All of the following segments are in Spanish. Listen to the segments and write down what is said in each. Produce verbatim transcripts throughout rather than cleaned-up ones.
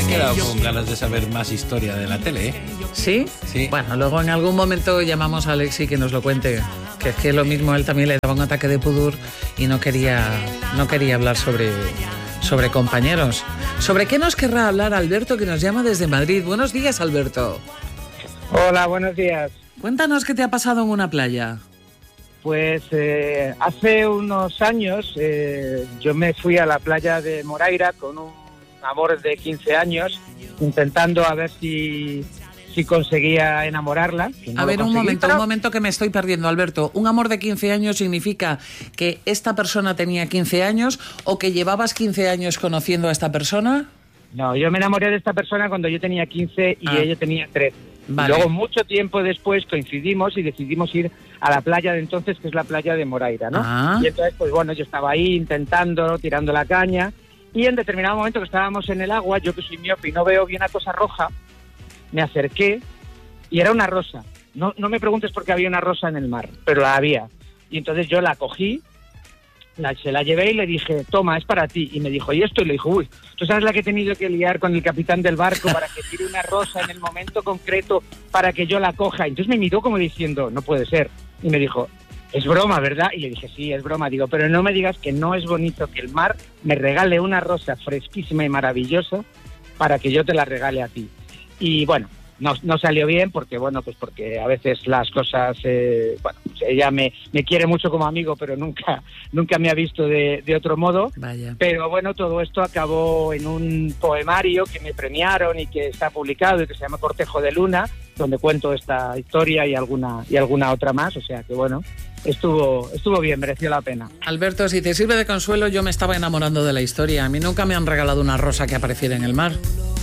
he quedado con ganas de saber más historia de la tele, ¿eh? ¿Sí? Sí. Bueno, luego en algún momento llamamos a Alexi que nos lo cuente. Que es que lo mismo, él también le daba un ataque de pudor y no quería, no quería hablar sobre, sobre compañeros. ¿Sobre qué nos querrá hablar Alberto, que nos llama desde Madrid? Buenos días, Alberto. Hola, buenos días. Cuéntanos qué te ha pasado en una playa. Pues eh, hace unos años eh, yo me fui a la playa de Moraira con un amor de quince años, intentando a ver si, si conseguía enamorarla. No a ver, un momento, pero... un momento que me estoy perdiendo, Alberto. ¿Un amor de quince años significa que esta persona tenía quince años o que llevabas quince años conociendo a esta persona? No, yo me enamoré de esta persona cuando yo tenía quince y ah. ella tenía trece. Vale. Y luego, mucho tiempo después, coincidimos y decidimos ir a la playa de entonces, que es la playa de Moraira, ¿no? Ah. Y entonces, pues bueno, yo estaba ahí intentando, tirando la caña, y en determinado momento que estábamos en el agua, yo que soy miope y no veo bien una cosa roja, me acerqué y era una rosa. No, no me preguntes por qué había una rosa en el mar, pero la había. Y entonces yo la cogí, la, se la llevé y le dije, toma, es para ti. Y me dijo, ¿y esto? Y le dijo, uy, ¿tú sabes la que he tenido que liar con el capitán del barco para que tire una rosa en el momento concreto para que yo la coja? Y entonces me miró como diciendo, no puede ser. Y me dijo, es broma, ¿verdad? Y le dije, sí, es broma. Digo, pero no me digas que no es bonito que el mar me regale una rosa fresquísima y maravillosa para que yo te la regale a ti. Y bueno, no, no salió bien porque, bueno, pues porque a veces las cosas, eh, bueno, pues ella me, me quiere mucho como amigo, pero nunca, nunca me ha visto de, de otro modo. Vaya. Pero bueno, todo esto acabó en un poemario que me premiaron y que está publicado y que se llama Cortejo de Luna, donde cuento esta historia y alguna, y alguna otra más, o sea que bueno, estuvo, estuvo bien, mereció la pena. Alberto, si te sirve de consuelo, yo me estaba enamorando de la historia. A mí nunca me han regalado una rosa que apareciera en el mar.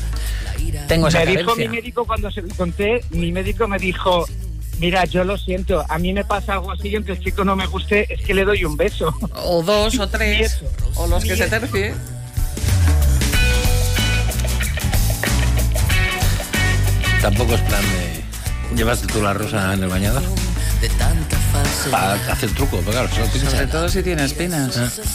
Tengo esa me carencia. dijo mi médico cuando se lo conté, mi médico me dijo, mira, yo lo siento, a mí me pasa algo así y aunque el chico no me guste, es que le doy un beso. O dos, o tres, o los que se tercie. Tampoco es plan de... ¿Llevaste tú la rosa en el bañador? Para hacer truco, pero claro, solo tienes... Sobre todo si tiene espinas. Ah.